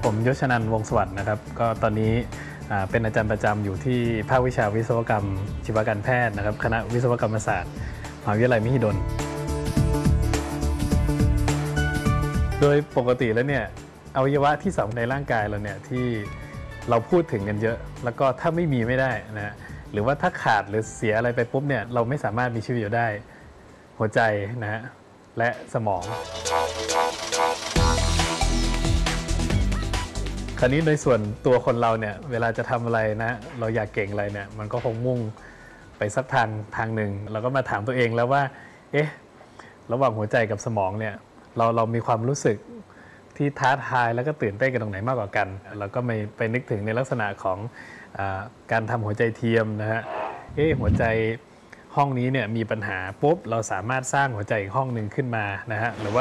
ผมยศนันท์วงศ์สวัสดิ์นะครับก็ตอนนี้เป็นอาจารย์ประจำอยู่ที่ภาควิชาวิศวกรรมชีวการแพทย์นะครับคณะวิศวกรรมศาสตร์มหาวิทยาลัยมหิดลโดยปกติแล้วเนี่ยอวัยวะที่2ในร่างกายเราเนี่ยที่เราพูดถึงกันเยอะแล้วก็ถ้าไม่มีไม่ได้นะหรือว่าถ้าขาดหรือเสียอะไรไปปุ๊บเนี่ยเราไม่สามารถมีชีวิตอยู่ได้หัวใจนะฮะและสมองคราวนี้ในส่วนตัวคนเราเนี่ยเวลาจะทำอะไรนะเราอยากเก่งอะไรเนี่ยมันก็คงมุ่งไปสักทางหนึ่งเราก็มาถามตัวเองแล้วว่าเอ๊ะระหว่างหัวใจกับสมองเนี่ยเรามีความรู้สึกที่ท้าทายแล้วก็ตื่นเต้นกันตรงไหนมากกว่ากันเราก็ไปนึกถึงในลักษณะของการทำหัวใจเทียมนะฮะหัวใจห้องนี้เนี่ยมีปัญหาปุ๊บเราสามารถสร้างหัวใจอีกห้องหนึ่งขึ้นมานะฮะหรือว่า